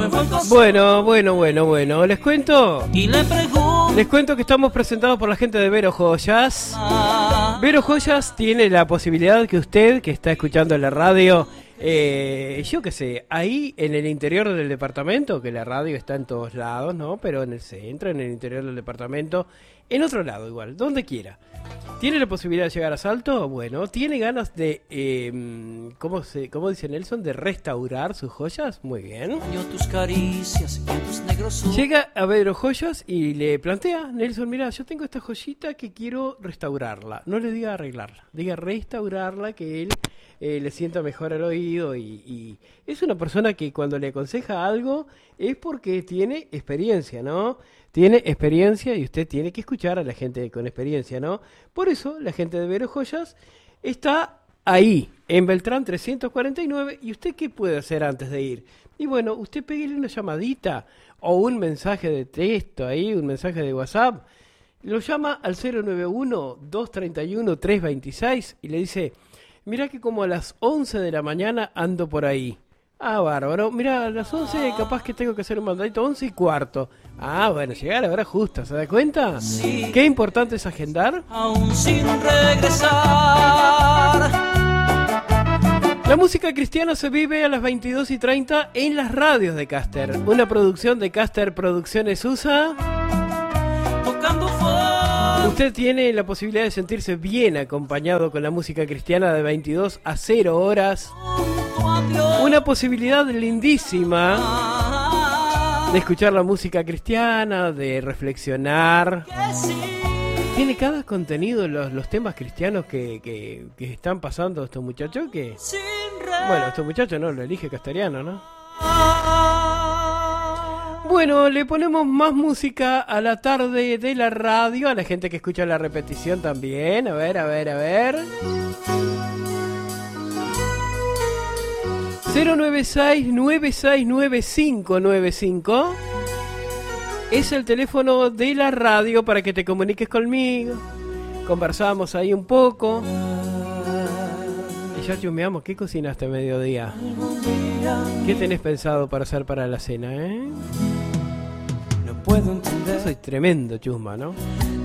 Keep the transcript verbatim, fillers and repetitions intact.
Bueno, bueno, bueno, bueno. ¿Les cuento? Les cuento que estamos presentados por la gente de Vero Joyas. Vero Joyas tiene la posibilidad que usted, que está escuchando la radio, eh, yo qué sé, ahí en el interior del departamento, que la radio está en todos lados, ¿no? Pero en el centro, en el interior del departamento, en otro lado igual, donde quiera. ¿Tiene la posibilidad de llegar a Salto? Bueno, ¿tiene ganas de, eh, ¿cómo, se, ¿cómo dice Nelson? ¿De restaurar sus joyas? Muy bien. Tus caricias, tus negros... Llega a Vero Joyas y le plantea, Nelson, mira, yo tengo esta joyita que quiero restaurarla. No le diga arreglarla, diga restaurarla, que él eh, le sienta mejor al oído. Y, y es una persona que cuando le aconseja algo es porque tiene experiencia, ¿no? Tiene experiencia y usted tiene que escuchar a la gente con experiencia, ¿no? Por eso la gente de Vero Joyas está ahí, en Beltrán trescientos cuarenta y nueve. ¿Y usted qué puede hacer antes de ir? Y bueno, usted pégale una llamadita o un mensaje de texto ahí, un mensaje de WhatsApp. Lo llama al cero nueve uno, dos tres uno, tres dos seis y le dice, mirá que como a las once de la mañana ando por ahí. Ah, bárbaro. Mira, a las once capaz que tengo que hacer un mandadito, once y cuarto. Ah, bueno, llegar a la hora justa, ¿se da cuenta? Sí. Qué importante es agendar. Aún sin regresar. La música cristiana se vive a las veintidós y treinta en las radios de Caster. Una producción de Caster Producciones U S A. Tocando fuego. Usted tiene la posibilidad de sentirse bien acompañado con la música cristiana de veintidós a cero horas. Una posibilidad lindísima de escuchar la música cristiana, de reflexionar. Tiene cada contenido los, los temas cristianos que, que, que están pasando estos muchachos que... Bueno, estos muchachos no, lo elige Casteriano, ¿no? Bueno, le ponemos más música a la tarde de la radio, a la gente que escucha la repetición también. A ver, a ver, a ver... cero nueve seis, nueve seis nueve, cinco nueve cinco es el teléfono de la radio para que te comuniques conmigo. Conversamos ahí un poco. Y ya chumeamos. ¿Qué cocinaste a mediodía? ¿Qué tenés pensado para hacer para la cena, eh? No puedo entender. Yo soy tremendo chusma, ¿no?